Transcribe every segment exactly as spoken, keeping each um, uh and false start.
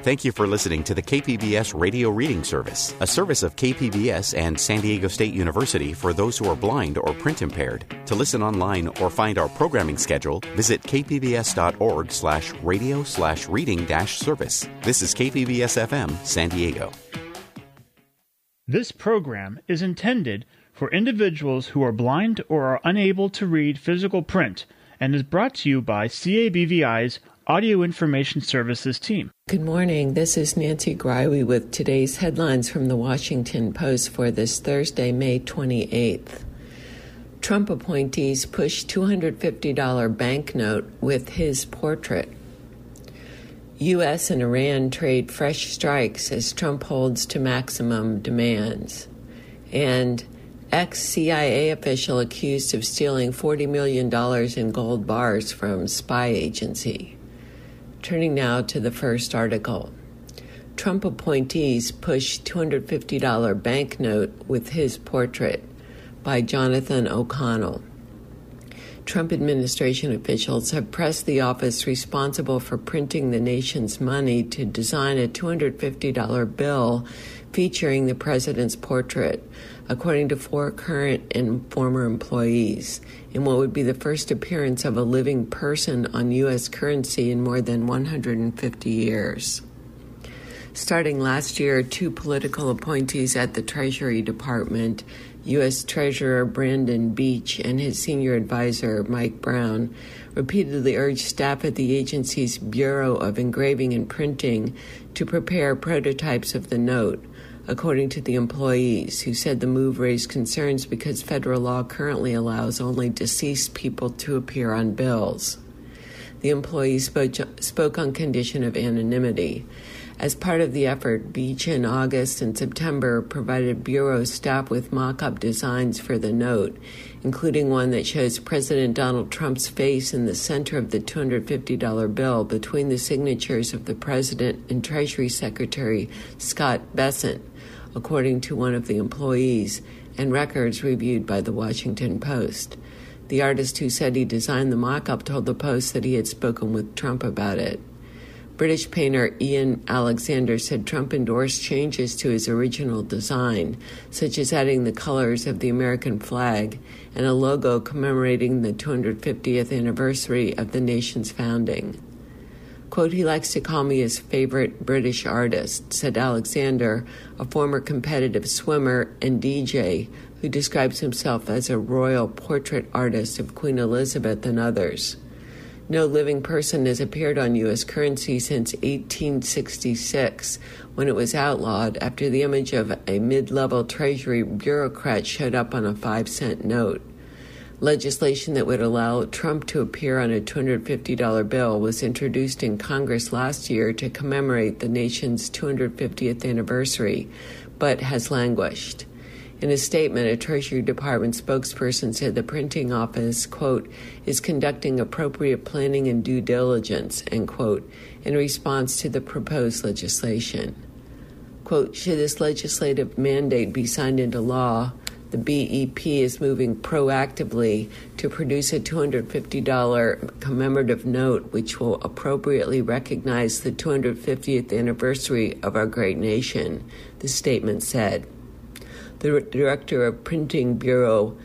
Thank you for listening to the K P B S Radio Reading Service, a service of K P B S and San Diego State University for those who are blind or print impaired. To listen online or find our programming schedule, visit kpbs.org slash radio slash reading dash service. This is K P B S F M, San Diego. This program is intended for individuals who are blind or are unable to read physical print and is brought to you by C A B V I's Audio Information Services team. Good morning. This is Nancy Greiwe with today's headlines from the Washington Post for this Thursday, May twenty-eighth. Trump appointees push two hundred fifty dollars banknote with his portrait. U S and Iran trade fresh strikes as Trump holds to maximum demands. And ex-C I A official accused of stealing forty million dollars in gold bars from spy agency. Turning now to the first article. Trump appointees push two hundred fifty dollars banknote with his portrait by Jonathan O'Connell. Trump administration officials have pressed the office responsible for printing the nation's money to design a two hundred fifty dollars bill featuring the president's portrait, according to four current and former employees, in what would be the first appearance of a living person on U S currency in more than one hundred fifty years. Starting last year, two political appointees at the Treasury Department, U S Treasurer Brandon Beach and his senior advisor, Mike Brown, repeatedly urged staff at the agency's Bureau of Engraving and Printing to prepare prototypes of the note, according to the employees, who said the move raised concerns because federal law currently allows only deceased people to appear on bills. The employees spoke, spoke on condition of anonymity. As part of the effort, Beach in August and September provided Bureau staff with mock-up designs for the note, including one that shows President Donald Trump's face in the center of the two hundred fifty dollars bill between the signatures of the President and Treasury Secretary Scott Bessent, according to one of the employees, and records reviewed by the Washington Post. The artist who said he designed the mock-up told the Post that he had spoken with Trump about it. British painter Ian Alexander said Trump endorsed changes to his original design, such as adding the colors of the American flag and a logo commemorating the two hundred fiftieth anniversary of the nation's founding. Quote, "He likes to call me his favorite British artist," said Alexander, a former competitive swimmer and D J who describes himself as a royal portrait artist of Queen Elizabeth and others. No living person has appeared on U S currency since eighteen sixty-six, when it was outlawed after the image of a mid-level Treasury bureaucrat showed up on a five-cent note. Legislation that would allow Trump to appear on a two hundred fifty dollars bill was introduced in Congress last year to commemorate the nation's two hundred fiftieth anniversary, but has languished. In a statement, a Treasury Department spokesperson said the printing office, quote, is conducting appropriate planning and due diligence, end quote, in response to the proposed legislation. Quote, should this legislative mandate be signed into law, the B E P is moving proactively to produce a two hundred fifty dollars commemorative note which will appropriately recognize the two hundred fiftieth anniversary of our great nation, the statement said. The Director of Printing Bureau,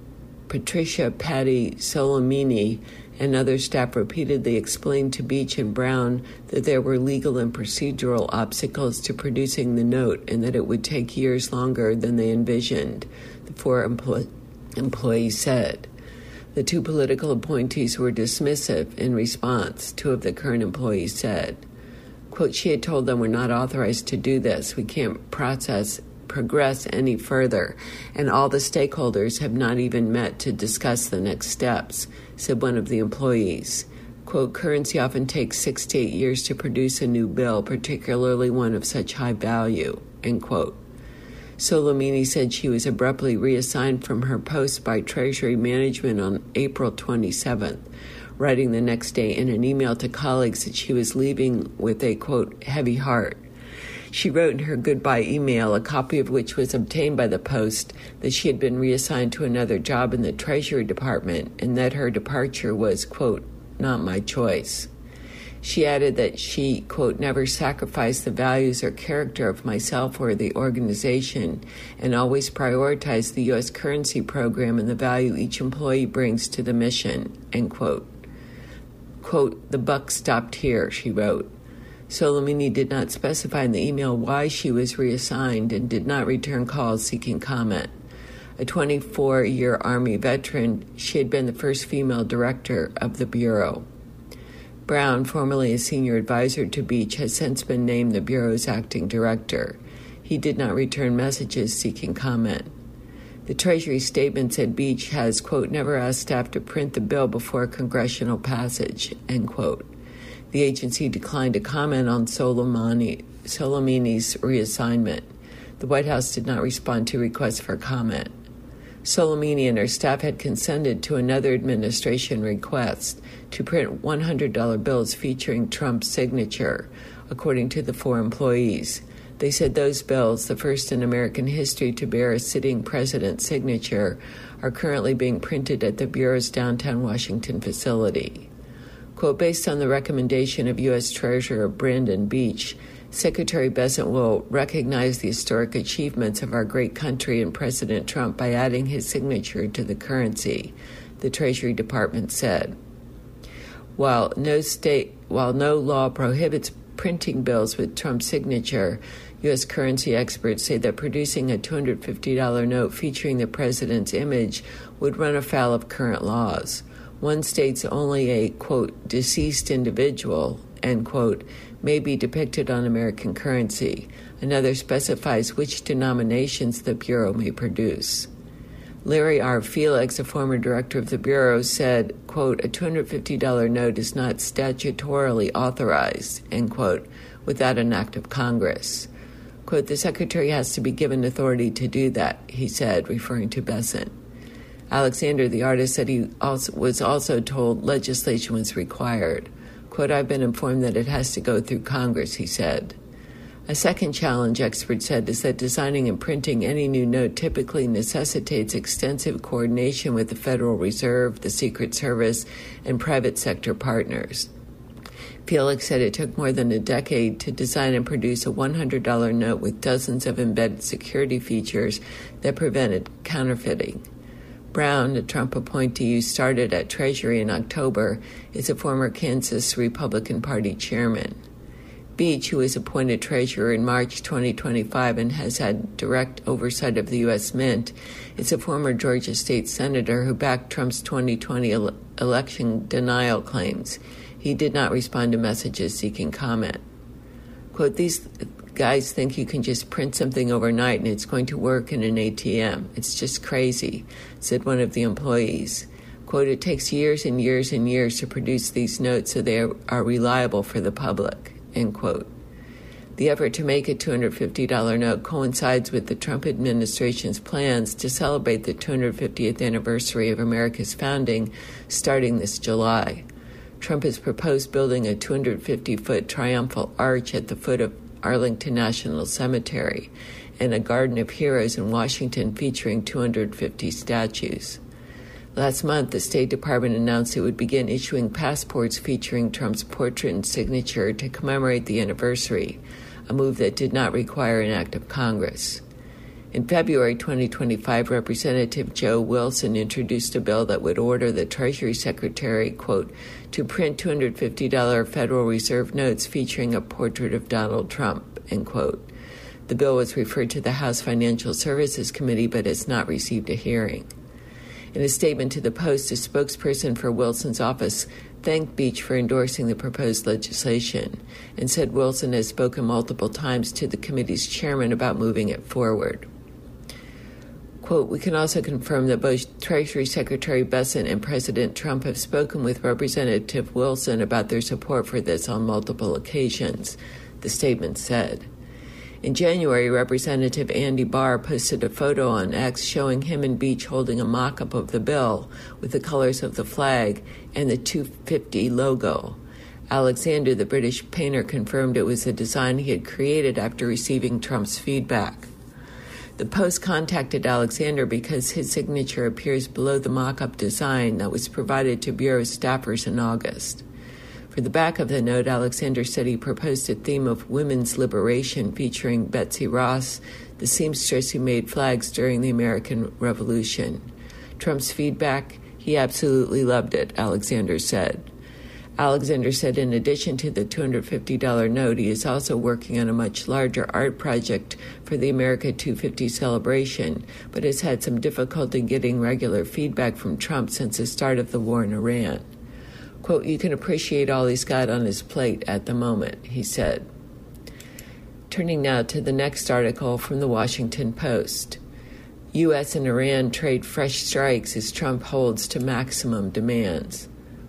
Patricia Patti Solomini, and other staff repeatedly explained to Beach and Brown that there were legal and procedural obstacles to producing the note and that it would take years longer than they envisioned, the four empl- employees said. The two political appointees were dismissive in response, two of the current employees said. Quote, she had told them, we're not authorized to do this. We can't process progress any further, and all the stakeholders have not even met to discuss the next steps, said one of the employees. Quote, currency often takes six to eight years to produce a new bill, particularly one of such high value, end quote. Solomini said she was abruptly reassigned from her post by Treasury Management on April twenty-seventh, writing the next day in an email to colleagues that she was leaving with a, quote, heavy heart. She wrote in her goodbye email, a copy of which was obtained by the Post, that she had been reassigned to another job in the Treasury Department and that her departure was, quote, not my choice. She added that she, quote, never sacrificed the values or character of myself or the organization, and always prioritized the U S currency program and the value each employee brings to the mission, end quote. Quote, the buck stopped here, she wrote. Soleimani did not specify in the email why she was reassigned and did not return calls seeking comment. A twenty-four-year Army veteran, she had been the first female director of the Bureau. Brown, formerly a senior advisor to Beach, has since been named the Bureau's acting director. He did not return messages seeking comment. The Treasury statement said Beach has, quote, never asked staff to print the bill before congressional passage, end quote. The agency declined to comment on Soleimani, Soleimani's reassignment. The White House did not respond to requests for comment. Soleimani and her staff had consented to another administration request to print one hundred dollar bills featuring Trump's signature, according to the four employees. They said those bills, the first in American history to bear a sitting president's signature, are currently being printed at the Bureau's downtown Washington facility. Quote, based on the recommendation of U S Treasurer Brandon Beach, Secretary Bessent will recognize the historic achievements of our great country and President Trump by adding his signature to the currency, the Treasury Department said. While no state, while no law prohibits printing bills with Trump's signature, U S currency experts say that producing a two hundred fifty dollar note featuring the president's image would run afoul of current laws. One states only a, quote, deceased individual, end quote, may be depicted on American currency. Another specifies which denominations the Bureau may produce. Larry R. Felix, a former director of the Bureau, said, quote, a two hundred fifty dollar note is not statutorily authorized, end quote, without an act of Congress. Quote, the Secretary has to be given authority to do that, he said, referring to Bessent. Alexander, the artist, said he also was also told legislation was required. Quote, I've been informed that it has to go through Congress, he said. A second challenge, experts said, is that designing and printing any new note typically necessitates extensive coordination with the Federal Reserve, the Secret Service, and private sector partners. Felix said it took more than a decade to design and produce a one hundred dollar note with dozens of embedded security features that prevented counterfeiting. Brown, a Trump appointee who started at Treasury in October, is a former Kansas Republican Party chairman. Beach, who was appointed treasurer in March twenty twenty-five and has had direct oversight of the U S Mint, is a former Georgia state senator who backed Trump's twenty twenty ele- election denial claims. He did not respond to messages seeking comment. Quote, these guys think you can just print something overnight and it's going to work in an A T M. It's just crazy, said one of the employees. Quote, it takes years and years and years to produce these notes so they are, are reliable for the public, end quote. The effort to make a two hundred fifty dollar note coincides with the Trump administration's plans to celebrate the two hundred fiftieth anniversary of America's founding starting this July. Trump has proposed building a two hundred fifty foot triumphal arch at the foot of Arlington National Cemetery and a Garden of Heroes in Washington featuring two hundred fifty statues. Last month, the State Department announced it would begin issuing passports featuring Trump's portrait and signature to commemorate the anniversary, a move that did not require an act of Congress. In February twenty twenty-five, Representative Joe Wilson introduced a bill that would order the Treasury Secretary, quote, to print two hundred fifty dollar Federal Reserve notes featuring a portrait of Donald Trump, end quote. The bill was referred to the House Financial Services Committee but has not received a hearing. In a statement to the Post, a spokesperson for Wilson's office thanked Beach for endorsing the proposed legislation and said Wilson has spoken multiple times to the committee's chairman about moving it forward. Quote, we can also confirm that both Treasury Secretary Bessent and President Trump have spoken with Representative Wilson about their support for this on multiple occasions, the statement said. In January, Representative Andy Barr posted a photo on X showing him and Beach holding a mock-up of the bill with the colors of the flag and the two fifty logo. Alexander, the British painter, confirmed it was a design he had created after receiving Trump's feedback. The Post contacted Alexander because his signature appears below the mock-up design that was provided to Bureau staffers in August. For the back of the note, Alexander said he proposed a theme of women's liberation featuring Betsy Ross, the seamstress who made flags during the American Revolution. Trump's feedback? He absolutely loved it, Alexander said. Alexander said in addition to the two hundred fifty dollars note, he is also working on a much larger art project for the America two fifty celebration, but has had some difficulty getting regular feedback from Trump since the start of the war in Iran. Quote, you can appreciate all he's got on his plate at the moment, he said. Turning now to the next article from the Washington Post. U S and Iran trade fresh strikes as Trump holds to maximum demands.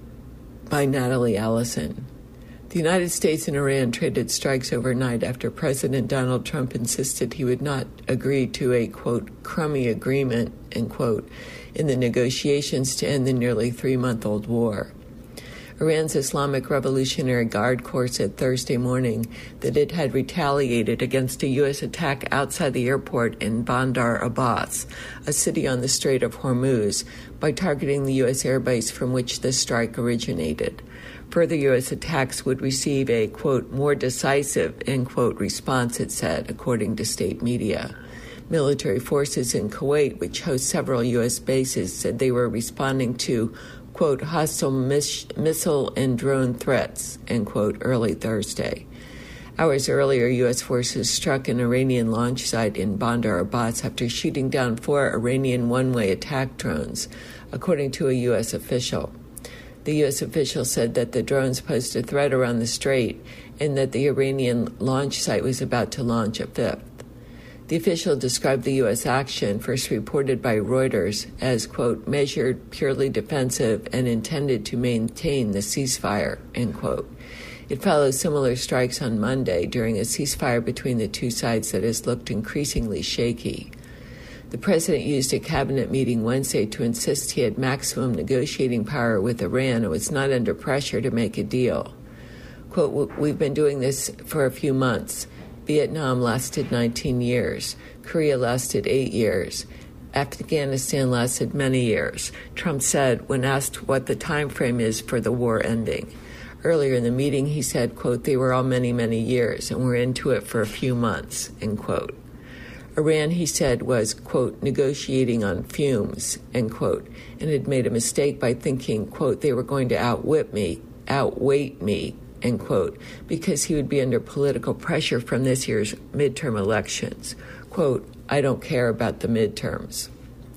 By Natalie Allison. The United States and Iran traded strikes overnight after President Donald Trump insisted he would not agree to a, quote, crummy agreement, end quote, in the negotiations to end the nearly three-month-old war. Iran's Islamic Revolutionary Guard Corps said Thursday morning that it had retaliated against a U S attack outside the airport in Bandar Abbas, a city on the Strait of Hormuz, by targeting the U S airbase from which the strike originated. Further U S attacks would receive a, quote, more decisive, end quote, response, it said, according to state media. Military forces in Kuwait, which host several U S bases, said they were responding to, quote, hostile mis- missile and drone threats, end quote, early Thursday. Hours earlier, U S forces struck an Iranian launch site in Bandar Abbas after shooting down four Iranian one-way attack drones, according to a U S official. The U S official said that the drones posed a threat around the strait and that the Iranian launch site was about to launch a fifth. The official described the U S action, first reported by Reuters, as, quote, measured, purely defensive, and intended to maintain the ceasefire, end quote. It follows similar strikes on Monday during a ceasefire between the two sides that has looked increasingly shaky. The president used a cabinet meeting Wednesday to insist he had maximum negotiating power with Iran and was not under pressure to make a deal. Quote, we've been doing this for a few months. Vietnam lasted nineteen years. Korea lasted eight years. Afghanistan lasted many years, Trump said when asked what the time frame is for the war ending. Earlier in the meeting, he said, quote, they were all many, many years, and we're into it for a few months, end quote. Iran, he said, was, quote, negotiating on fumes, end quote, and had made a mistake by thinking, quote, they were going to outwit me, outweight me, end quote, because he would be under political pressure from this year's midterm elections. Quote, I don't care about the midterms.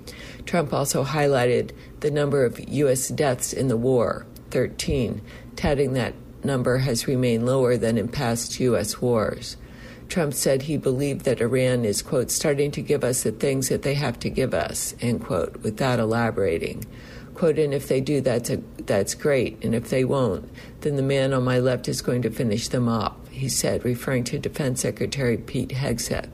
Trump also highlighted the number of U S deaths in the war, thirteen, touting that number has remained lower than in past U S wars. Trump said he believed that Iran is, quote, starting to give us the things that they have to give us, end quote, without elaborating. Quote, and if they do, that's, a, that's great, and if they won't, then the man on my left is going to finish them up, he said, referring to Defense Secretary Pete Hegseth.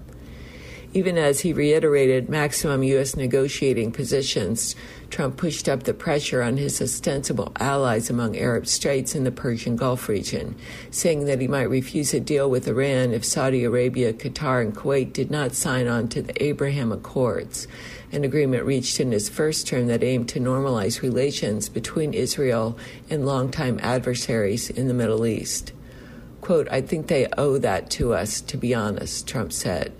Even as he reiterated maximum U S negotiating positions, Trump pushed up the pressure on his ostensible allies among Arab states in the Persian Gulf region, saying that he might refuse a deal with Iran if Saudi Arabia, Qatar, and Kuwait did not sign on to the Abraham Accords, an agreement reached in his first term that aimed to normalize relations between Israel and longtime adversaries in the Middle East. Quote, I think they owe that to us, to be honest, Trump said.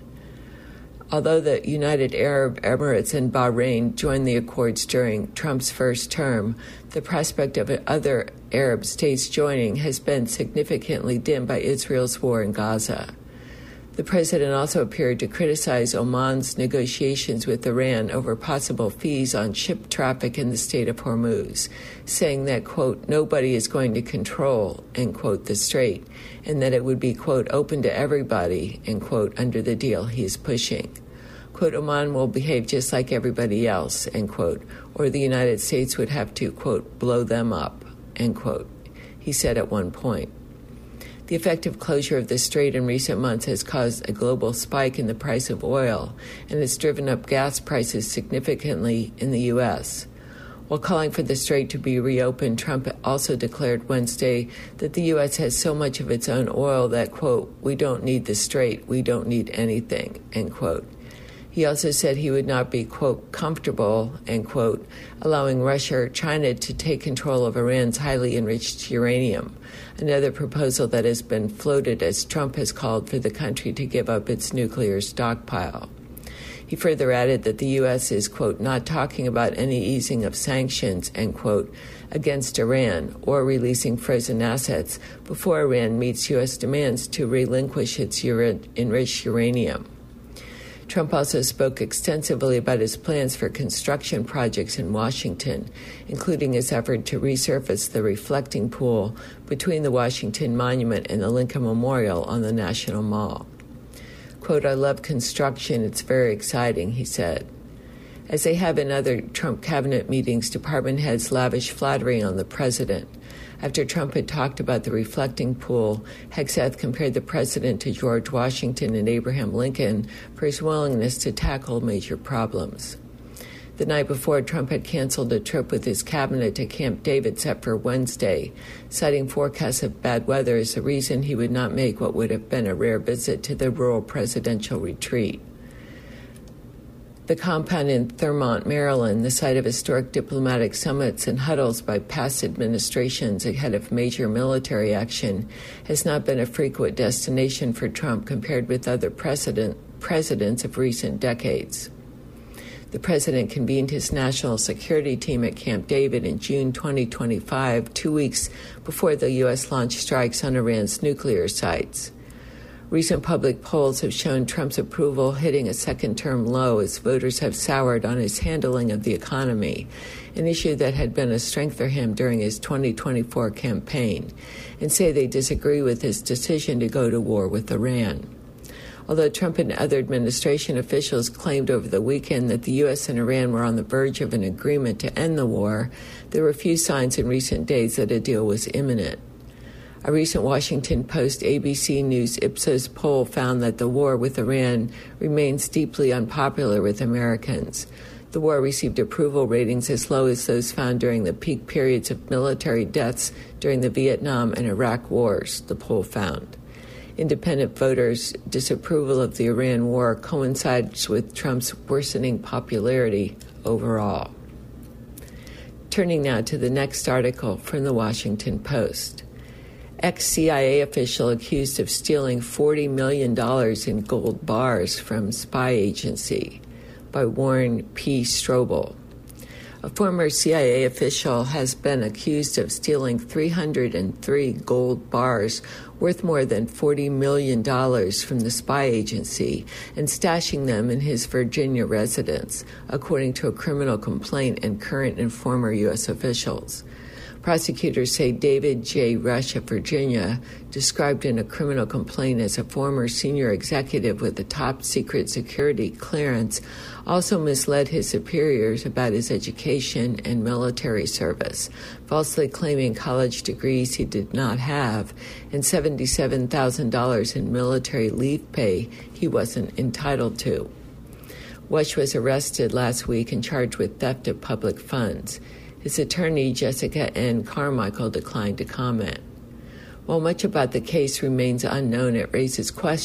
Although the United Arab Emirates and Bahrain joined the accords during Trump's first term, the prospect of other Arab states joining has been significantly dimmed by Israel's war in Gaza. The president also appeared to criticize Oman's negotiations with Iran over possible fees on ship traffic in the Strait of Hormuz, saying that, quote, nobody is going to control, end quote, the strait, and that it would be, quote, open to everybody, end quote, under the deal he is pushing. Quote, Oman will behave just like everybody else, end quote, or the United States would have to, quote, blow them up, end quote, he said at one point. The effective closure of the strait in recent months has caused a global spike in the price of oil and has driven up gas prices significantly in the U S. While calling for the strait to be reopened, Trump also declared Wednesday that the U S has so much of its own oil that, quote, we don't need the strait, we don't need anything, end quote. He also said he would not be, quote, comfortable, end quote, allowing Russia or China to take control of Iran's highly enriched uranium, another proposal that has been floated as Trump has called for the country to give up its nuclear stockpile. He further added that the U S is, quote, not talking about any easing of sanctions, end quote, against Iran or releasing frozen assets before Iran meets U S demands to relinquish its ura- enriched uranium. Trump also spoke extensively about his plans for construction projects in Washington, including his effort to resurface the reflecting pool between the Washington Monument and the Lincoln Memorial on the National Mall. Quote, I love construction. It's very exciting, he said. As they have in other Trump cabinet meetings, department heads lavish flattery on the president. After Trump had talked about the reflecting pool, Hegseth compared the president to George Washington and Abraham Lincoln for his willingness to tackle major problems. The night before, Trump had canceled a trip with his cabinet to Camp David set for Wednesday, citing forecasts of bad weather as the reason he would not make what would have been a rare visit to the rural presidential retreat. The compound in Thurmont, Maryland, the site of historic diplomatic summits and huddles by past administrations ahead of major military action, has not been a frequent destination for Trump compared with other precedent, presidents of recent decades. The president convened his national security team at Camp David in June twenty twenty-five, two weeks before the U S launched strikes on Iran's nuclear sites. Recent public polls have shown Trump's approval hitting a second-term low as voters have soured on his handling of the economy, an issue that had been a strength for him during his twenty twenty-four campaign, and say they disagree with his decision to go to war with Iran. Although Trump and other administration officials claimed over the weekend that the U S and Iran were on the verge of an agreement to end the war, there were few signs in recent days that a deal was imminent. A recent Washington Post A B C News Ipsos poll found that the war with Iran remains deeply unpopular with Americans. The war received approval ratings as low as those found during the peak periods of military deaths during the Vietnam and Iraq wars, the poll found. Independent voters' disapproval of the Iran war coincides with Trump's worsening popularity overall. Turning now to the next article from the Washington Post. Ex-C I A official accused of stealing forty million dollars in gold bars from spy agency, by Warren P. Strobel. A former C I A official has been accused of stealing three hundred three gold bars worth more than forty million dollars from the spy agency and stashing them in his Virginia residence, according to a criminal complaint and current and former U S officials. Prosecutors say David J. Rush of Virginia, described in a criminal complaint as a former senior executive with a top-secret security clearance, also misled his superiors about his education and military service, falsely claiming college degrees he did not have and seventy-seven thousand dollars in military leave pay he wasn't entitled to. Rush was arrested last week and charged with theft of public funds. His attorney, Jessica N. Carmichael, declined to comment. While much about the case remains unknown, it raises questions